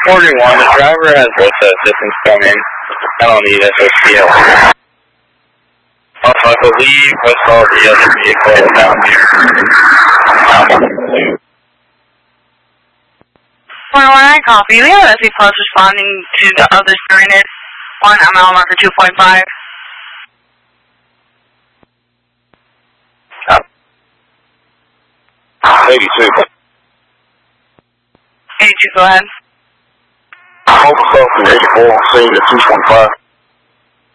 41, the driver has both assistance coming. I don't need SOCL. Also, I believe I saw the other vehicle down here. 119, copy. We have SE Plus responding to the other Serenade. 1 mile marker 2.5. 82. 82, go ahead. Overflow from 84, scene to 2.5.